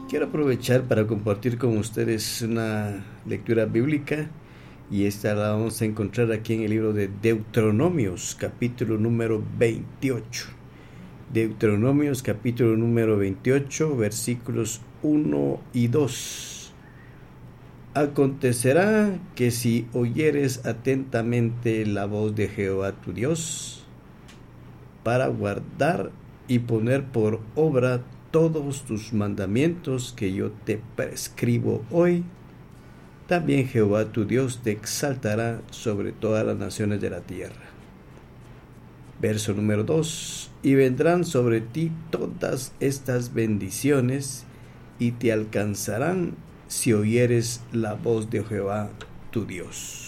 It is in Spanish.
Quiero aprovechar para compartir con ustedes una lectura bíblica y esta la vamos a encontrar aquí en el libro de Deuteronomios, capítulo número 28. Deuteronomios, capítulo número 28, versículos 1 y 2. Acontecerá que si oyeres atentamente la voz de Jehová tu Dios, para guardar y poner por obra todos tus mandamientos que yo te prescribo hoy, también Jehová tu Dios te exaltará sobre todas las naciones de la tierra. Verso número 2. Y vendrán sobre ti todas estas bendiciones y te alcanzarán si oyeres la voz de Jehová tu Dios.